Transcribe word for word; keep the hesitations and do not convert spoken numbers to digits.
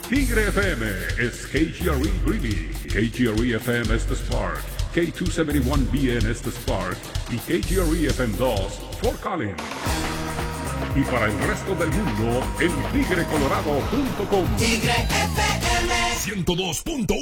Tigre F M es K G R E Greeley, K G R E F M es The Spark, K doscientos setenta y uno B N es The Spark y K G R E F M dos Fort Collins. Y para el resto del mundo en tigre colorado punto com. Tigre F M ciento dos punto uno